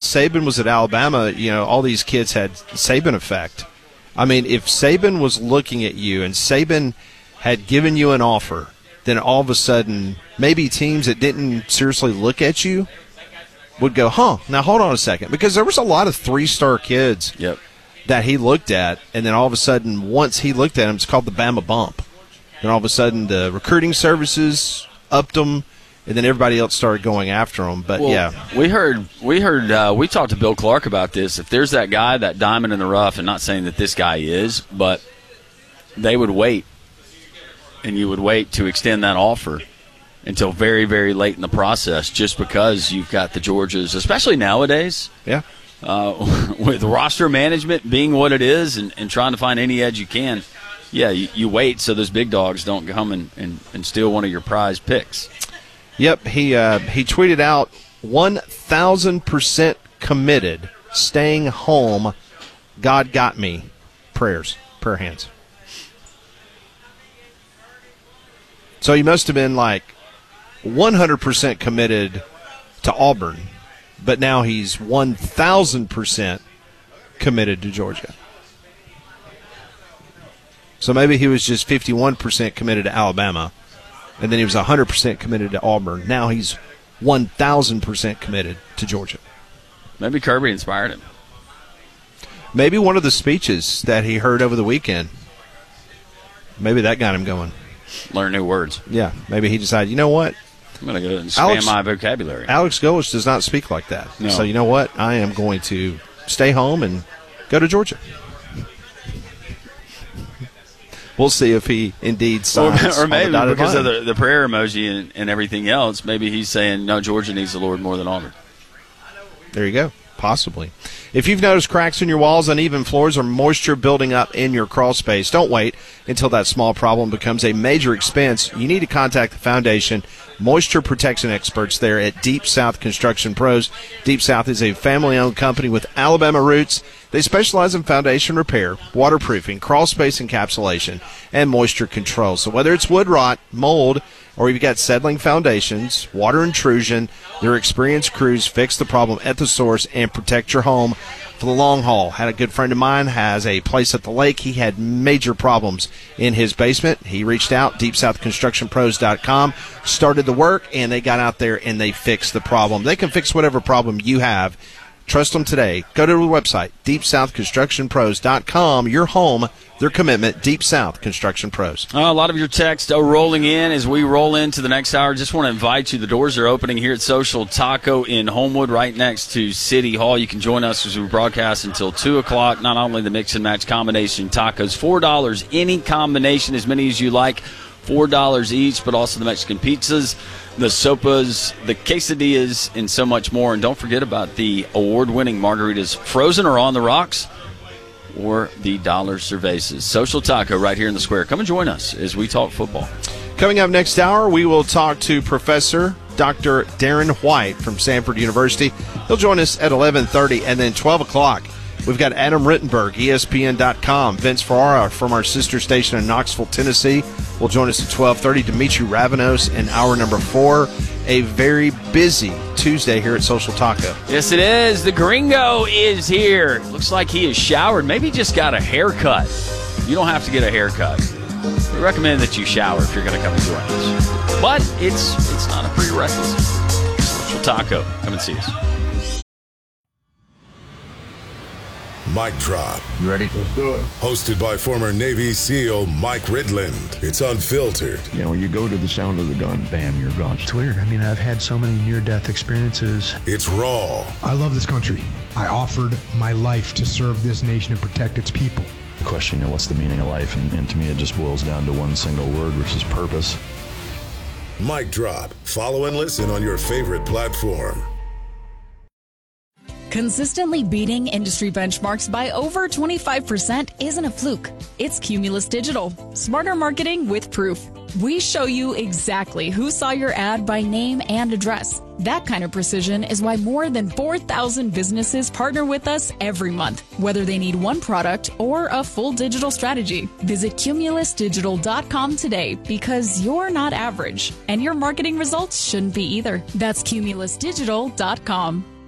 Saban was at Alabama, all these kids had Saban effect. I mean, if Saban was looking at you and Saban had given you an offer, then all of a sudden maybe teams that didn't seriously look at you would go, now hold on a second. Because there was a lot of 3-star kids that he looked at, and then all of a sudden once he looked at them, it's called the Bama bump. Then all of a sudden the recruiting services upped them, and then everybody else started going after them. But, we talked to Bill Clark about this. If there's that guy, that diamond in the rough, and not saying that this guy is, but they would wait, and you would wait to extend that offer until very, very late in the process, just because you've got the Georgias, especially nowadays. Yeah. With roster management being what it is and trying to find any edge you can, you wait so those big dogs don't come and steal one of your prize picks. Yep, he tweeted out 1,000% committed, staying home, God got me, prayer hands. So he must have been like 100% committed to Auburn, but now he's 1,000% committed to Georgia. So maybe he was just 51% committed to Alabama, and then he was 100% committed to Auburn. Now he's 1,000% committed to Georgia. Maybe Kirby inspired him. Maybe one of the speeches that he heard over the weekend, maybe that got him going. Learn new words. Yeah, maybe he decided, you know what? I'm going to go and expand my vocabulary. Alex Golesh does not speak like that. No. So you know what? I am going to stay home and go to Georgia. We'll see if he indeed signs. Or maybe on the because line. of the prayer emoji and everything else, maybe he's saying, no, Georgia needs the Lord more than Auburn. There you go. Possibly. If you've noticed cracks in your walls, uneven floors, or moisture building up in your crawl space, don't wait until that small problem becomes a major expense. You need to contact the foundation moisture protection experts there at Deep South Construction Pros. Deep South is a family-owned company with Alabama roots. They specialize in foundation repair, waterproofing, crawl space encapsulation, and moisture control. So whether it's wood rot, mold, or you've got settling foundations, water intrusion, their experienced crews fix the problem at the source and protect your home for the long haul. Had a good friend of mine, has a place at the lake. He had major problems in his basement. He reached out, deepsouthconstructionpros.com, started the work, and they got out there and they fixed the problem. They can fix whatever problem you have. Trust them today. Go to the website, deepsouthconstructionpros.com. Your home, their commitment, Deep South Construction Pros. A lot of your text rolling in as we roll into the next hour. Just want to invite you. The doors are opening here at Social Taco in Homewood, right next to City Hall. You can join us as we broadcast until 2 o'clock. Not only the mix and match combination tacos, $4, any combination, as many as you like, $4 each, but also the Mexican pizzas, the sopas, the quesadillas, and so much more. And don't forget about the award-winning margaritas, frozen or on the rocks, or the dollar cervezas. Social Taco right here in the square. Come and join us as we talk football. Coming up next hour, we will talk to Professor Dr. Darren White from Samford University. He'll join us at 11:30, and then 12 o'clock. We've got Adam Rittenberg, ESPN.com. Vince Ferrara from our sister station in Knoxville, Tennessee, will join us at 12:30. Dimitri Ravanos in hour number 4. A very busy Tuesday here at Social Taco. Yes, it is. The Gringo is here. Looks like he is showered. Maybe just got a haircut. You don't have to get a haircut. We recommend that you shower if you're going to come and join us. But it's not a prerequisite. Social Taco. Come and see us. Mic Drop. You ready? Let's do it. Hosted by former Navy SEAL Mike Ridland. It's unfiltered. You know, when you go to the sound of the gun, bam, you're gone. It's weird. I mean, I've had so many near-death experiences. It's raw. I love this country. I offered my life to serve this nation and protect its people. The question, you know, what's the meaning of life? And to me, it just boils down to one single word, which is purpose. Mic Drop. Follow and listen on your favorite platform. Consistently beating industry benchmarks by over 25% isn't a fluke. It's Cumulus Digital. Smarter marketing with proof. We show you exactly who saw your ad by name and address. That kind of precision is why more than 4,000 businesses partner with us every month, whether they need one product or a full digital strategy. Visit cumulusdigital.com today because you're not average, and your marketing results shouldn't be either. That's cumulusdigital.com.